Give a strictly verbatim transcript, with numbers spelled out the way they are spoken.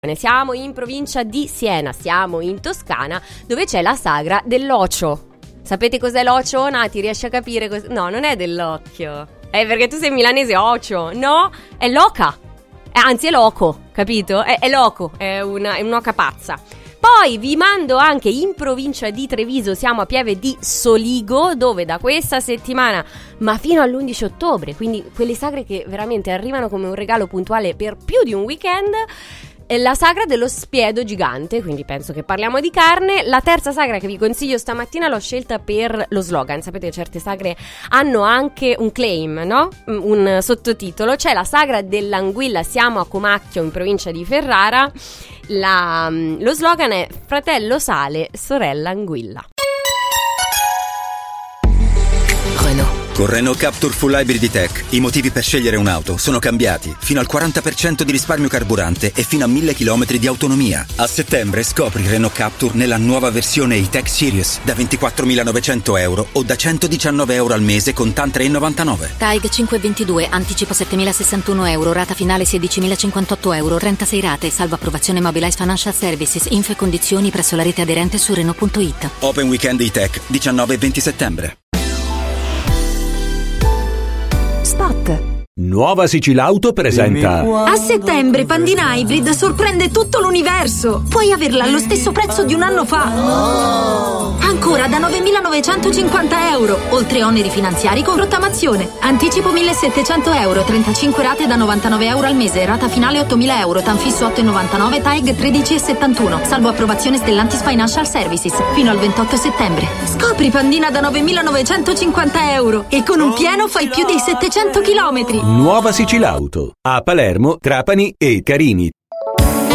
Siamo in provincia di Siena, siamo in Toscana, dove c'è la sagra dell'ocio. Sapete cos'è l'ocio? Nati, riesci a capire? Cos- no, non è dell'occhio. Eh, perché tu sei milanese, ocio. No, è loca. Eh, anzi, è loco, capito? È, è loco, è, una, è un'oca pazza. Poi vi mando anche in provincia di Treviso, siamo a Pieve di Soligo, dove da questa settimana, ma fino all'undici ottobre, quindi quelle sagre che veramente arrivano come un regalo puntuale per più di un weekend, la sagra dello spiedo gigante, quindi penso che parliamo di carne. La terza sagra che vi consiglio stamattina l'ho scelta per lo slogan. Sapete che certe sagre hanno anche un claim, no? Un sottotitolo. C'è la sagra dell'anguilla, siamo a Comacchio in provincia di Ferrara. La, lo slogan è fratello sale, sorella anguilla. Renault. Con Renault Captur Full Hybrid Tech i motivi per scegliere un'auto sono cambiati. Fino al quaranta per cento di risparmio carburante e fino a mille chilometri di autonomia. A settembre scopri Renault Captur nella nuova versione E-Tech Series da ventiquattromilanovecento euro o da centodiciannove euro al mese con TAN tre virgola novantanove. T A I G cinquecentoventidue, anticipo settemilasessantuno euro, rata finale sedicimilacinquantotto euro, trentasei rate, salvo approvazione Mobilize Financial Services, info e condizioni presso la rete aderente su Renault punto it. Open Weekend E-Tech, diciannove e venti settembre. Spot. Nuova Sicilauto presenta. A settembre Pandina Hybrid sorprende tutto l'universo. Puoi averla allo stesso prezzo di un anno fa. Ancora da novemilanovecentocinquanta euro, oltre oneri finanziari con rottamazione. Anticipo millesettecento euro, trentacinque rate da novantanove euro al mese, rata finale ottomila euro, TAN fisso otto virgola novantanove, T A I G tredici virgola settantuno, salvo approvazione Stellantis Financial Services, fino al ventotto settembre. Scopri Pandina da novemilanovecentocinquanta euro e con un pieno fai più di settecento chilometri. Nuova Sicilauto. A Palermo, Trapani e Carini.